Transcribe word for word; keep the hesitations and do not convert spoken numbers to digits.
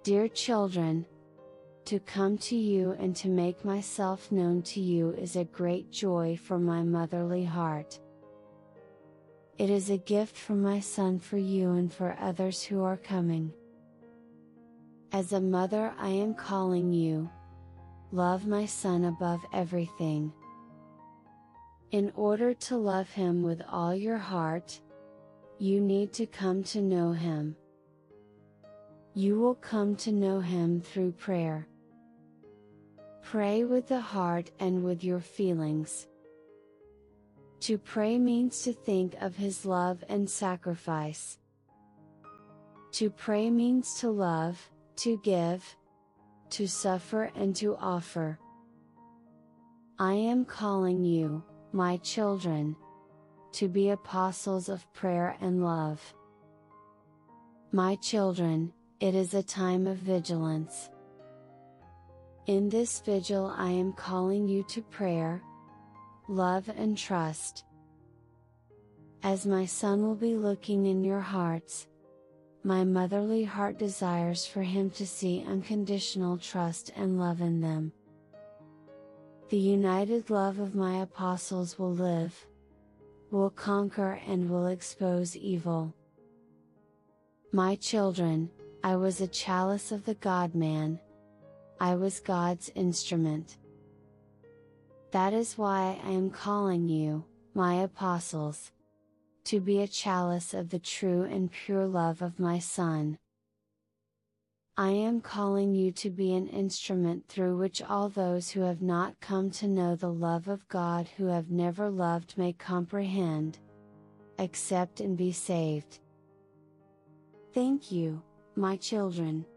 Dear children, to come to you and to make myself known to you is a great joy for my motherly heart. It is a gift from my Son for you and for others who are coming. As a mother I am calling you, love my Son above everything. In order to love Him with all your heart, you need to come to know Him. You will come to know Him through prayer. Pray with the heart and with your feelings. To pray means to think of His love and sacrifice. To pray means to love, to give, to suffer and to offer. I am calling you, my children, to be apostles of prayer and love. My children, it is a time of vigilance. In this vigil I am calling you to prayer, love and trust. As my Son will be looking in your hearts, my motherly heart desires for Him to see unconditional trust and love in them. The united love of my apostles will live, will conquer and will expose evil. My children, I was a chalice of the God-man. I was God's instrument. That is why I am calling you, my apostles, to be a chalice of the true and pure love of my Son. I am calling you to be an instrument through which all those who have not come to know the love of God, who have never loved, may comprehend, accept and be saved. Thank you, my children.